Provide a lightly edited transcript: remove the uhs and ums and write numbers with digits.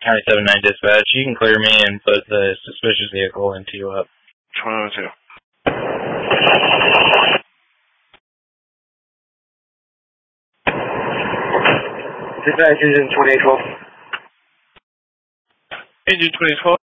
County 79 dispatch. You can clear me and put the suspicious vehicle into up. 2102. Dispatch engine 2812. Engine 2012.